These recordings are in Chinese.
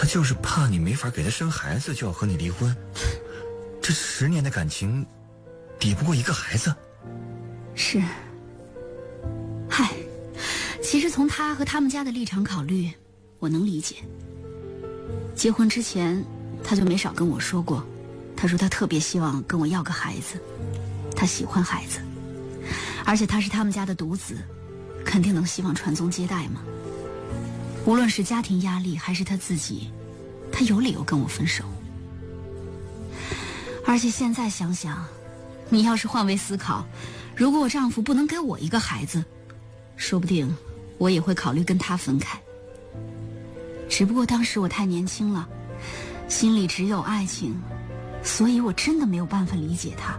他就是怕你没法给他生孩子，就要和你离婚。这10年的感情，抵不过一个孩子。 是，嗨，其实从他和他们家的立场考虑，我能理解。结婚之前，他就没少跟我说过，他说他特别希望跟我要个孩子，他喜欢孩子，而且他是他们家的独子，肯定能希望传宗接代嘛。无论是家庭压力还是他自己，他有理由跟我分手。而且现在想想，你要是换位思考，如果我丈夫不能给我一个孩子，说不定我也会考虑跟他分开。只不过当时我太年轻了，心里只有爱情，所以我真的没有办法理解他。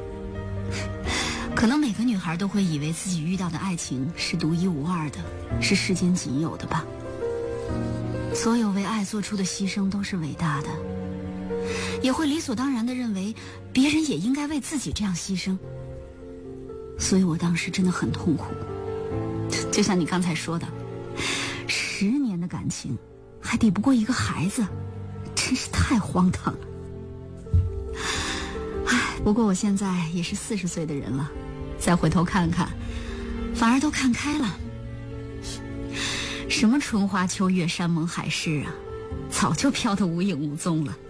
可能每个女孩都会以为自己遇到的爱情是独一无二的，是世间仅有的吧。所有为爱做出的牺牲都是伟大的，也会理所当然地认为别人也应该为自己这样牺牲。所以我当时真的很痛苦，就像你刚才说的，10年的感情还抵不过一个孩子，真是太荒唐了。唉，不过我现在也是40岁的人了，再回头看看，反而都看开了。什么春花秋月山盟海誓啊，早就飘得无影无踪了。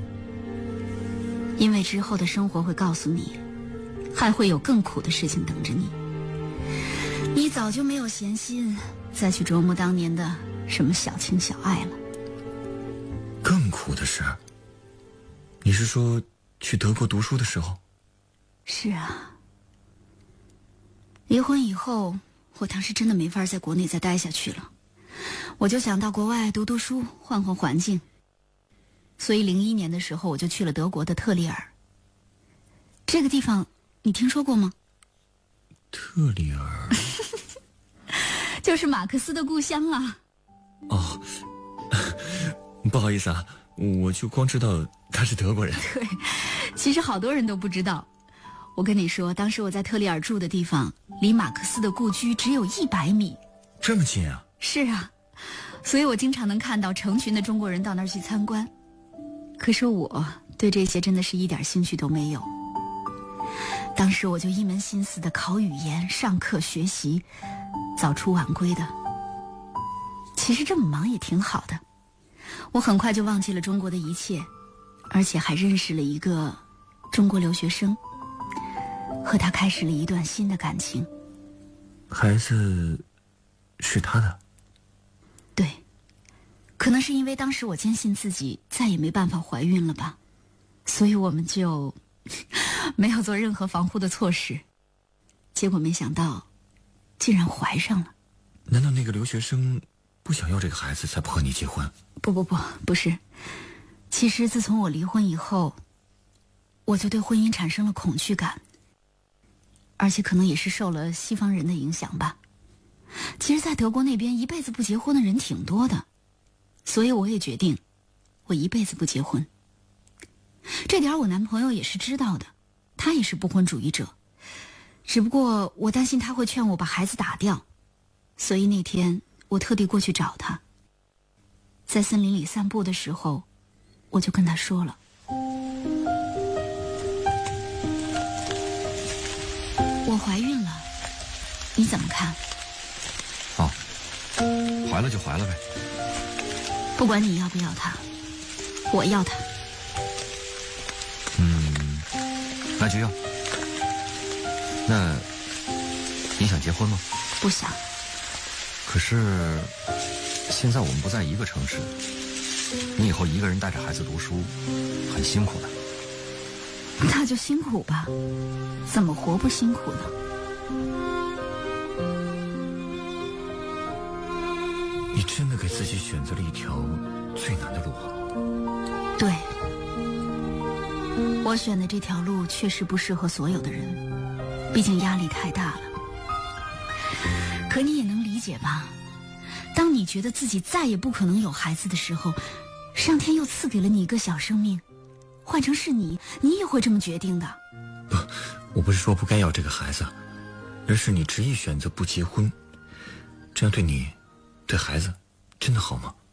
因为之后的生活会告诉你，还会有更苦的事情等着你。你早就没有闲心再去琢磨当年的什么小情小爱了。 更苦的是，你是说去德国读书的时候？ 是啊，离婚以后，我当时真的没法在国内再待下去了，我就想到国外读读书，换换环境。所以01年的时候，我就去了德国的特里尔。这个地方你听说过吗？ 特里尔就是马克思的故乡啊。 哦，不好意思啊，我就光知道他是德国人。 对，其实好多人都不知道。我跟你说，当时我在特里尔住的地方，离马克思的故居只有100米。 这么近啊？ 是啊，所以我经常能看到成群的中国人到那儿去参观。可是我对这些真的是一点兴趣都没有。当时我就一门心思的考语言、上课学习，早出晚归的。其实这么忙也挺好的，我很快就忘记了中国的一切，而且还认识了一个中国留学生，和他开始了一段新的感情。 孩子是他的？ 对，可能是因为当时我坚信自己再也没办法怀孕了吧，所以我们就没有做任何防护的措施，结果没想到竟然怀上了。 难道那个留学生不想要这个孩子才不和你结婚？ 不是。其实自从我离婚以后，我就对婚姻产生了恐惧感，而且可能也是受了西方人的影响吧。其实在德国那边一辈子不结婚的人挺多的，所以我也决定我一辈子不结婚。这点我男朋友也是知道的，他也是不婚主义者，只不过我担心他会劝我把孩子打掉，所以那天我特地过去找他。在森林里散步的时候，我就跟他说了，我怀孕了，你怎么看？ 哦，怀了就怀了呗。 不管你要不要他，我要他。 那就要。那你想结婚吗？ 不想。 可是现在我们不在一个城市，你以后一个人带着孩子读书很辛苦的。 那就辛苦吧，怎么活不辛苦呢？ 你真的给自己选择了一条最难的路啊。 对，我选的这条路确实不适合所有的人，毕竟压力太大了。可你也能理解吧，当你觉得自己再也不可能有孩子的时候，上天又赐给了你一个小生命，换成是你也会这么决定的。 不，我不是说不该要这个孩子，而是你执意选择不结婚，这样对你对孩子真的好吗？